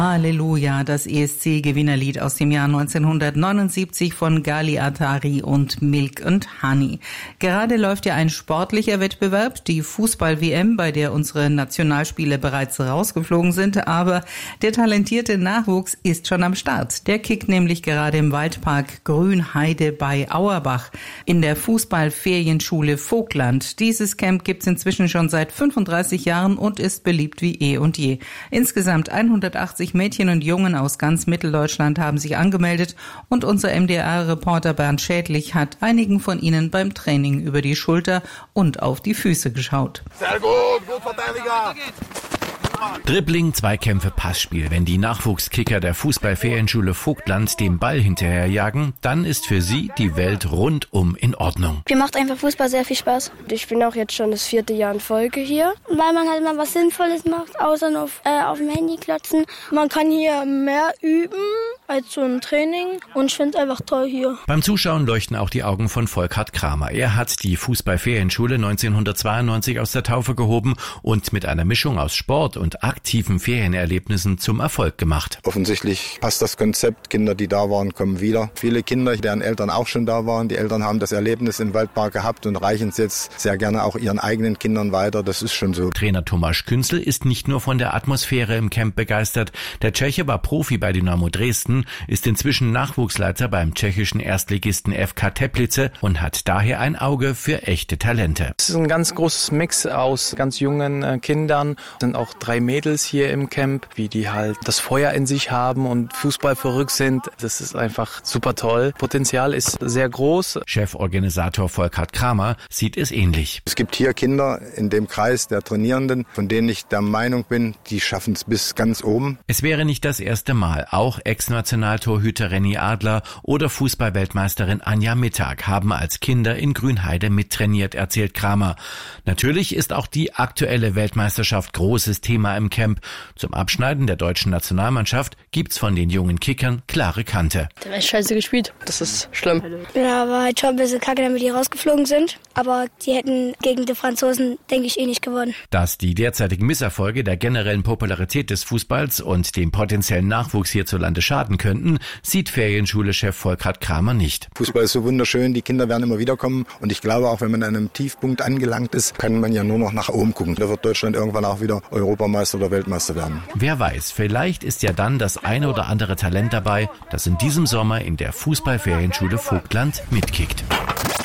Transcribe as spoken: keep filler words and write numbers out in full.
Halleluja, das E S C-Gewinnerlied aus dem Jahr neunzehnhundertneunundsiebzig von Gali Atari und Milk and Honey. Gerade läuft ja ein sportlicher Wettbewerb, die Fußball-W M, bei der unsere Nationalspieler bereits rausgeflogen sind, aber der talentierte Nachwuchs ist schon am Start. Der kickt nämlich gerade im Waldpark Grünheide bei Auerbach in der Fußball-Ferienschule Vogtland. Dieses Camp gibt's inzwischen schon seit fünfunddreißig Jahren und ist beliebt wie eh und je. Insgesamt hundertachtzig Mädchen und Jungen aus ganz Mitteldeutschland haben sich angemeldet und unser M D R-Reporter Bernd Schädlich hat einigen von ihnen beim Training über die Schulter und auf die Füße geschaut. Sehr gut, gut Verteidiger! Dribbling, Zweikämpfe, Passspiel. Wenn die Nachwuchskicker der Fußball-Ferienschule Vogtland dem Ball hinterherjagen, dann ist für sie die Welt rundum in Ordnung. Mir macht einfach Fußball sehr viel Spaß. Ich bin auch jetzt schon das vierte Jahr in Folge hier. Weil man halt mal was Sinnvolles macht, außer nur auf, äh, auf dem Handy klotzen. Man kann hier mehr üben als so ein Training und ich finde es einfach toll hier. Beim Zuschauen leuchten auch die Augen von Volkhard Kramer. Er hat die Fußball-Ferienschule neunzehnhundertzweiundneunzig aus der Taufe gehoben und mit einer Mischung aus Sport und aktiven Ferienerlebnissen zum Erfolg gemacht. Offensichtlich passt das Konzept. Kinder, die da waren, kommen wieder. Viele Kinder, deren Eltern auch schon da waren. Die Eltern haben das Erlebnis im Waldpark gehabt und reichen es jetzt sehr gerne auch ihren eigenen Kindern weiter. Das ist schon so. Trainer Tomasz Künzel ist nicht nur von der Atmosphäre im Camp begeistert. Der Tscheche war Profi bei Dynamo Dresden, ist inzwischen Nachwuchsleiter beim tschechischen Erstligisten F K Teplice und hat daher ein Auge für echte Talente. Es ist ein ganz großes Mix aus ganz jungen äh, Kindern. Es sind auch drei Mädels hier im Camp, wie die halt das Feuer in sich haben und Fußball verrückt sind. Das ist einfach super toll. Potenzial ist sehr groß. Cheforganisator Volkhard Kramer sieht es ähnlich. Es gibt hier Kinder in dem Kreis der Trainierenden, von denen ich der Meinung bin, die schaffen es bis ganz oben. Es wäre nicht das erste Mal. Auch Ex-Nationaltorhüter Renny Adler oder Fußballweltmeisterin Anja Mittag haben als Kinder in Grünheide mittrainiert, erzählt Kramer. Natürlich ist auch die aktuelle Weltmeisterschaft großes Thema im Camp. Zum Abschneiden der deutschen Nationalmannschaft gibt's von den jungen Kickern klare Kante. Der hat scheiße gespielt. Das ist schlimm. Ja, war halt schon ein bisschen kacke, damit die rausgeflogen sind. Aber die hätten gegen die Franzosen, denke ich, eh nicht gewonnen. Dass die derzeitigen Misserfolge der generellen Popularität des Fußballs und dem potenziellen Nachwuchs hierzulande schaden könnten, sieht Ferienschule-Chef Volkhard Kramer nicht. Fußball ist so wunderschön, die Kinder werden immer wieder kommen. Und ich glaube, auch wenn man an einem Tiefpunkt angelangt ist, kann man ja nur noch nach oben gucken. Da wird Deutschland irgendwann auch wieder Europameister oder Weltmeister werden. Wer weiß, vielleicht ist ja dann das eine oder andere Talent dabei, das in diesem Sommer in der Fußball-Ferienschule Vogtland mitkickt.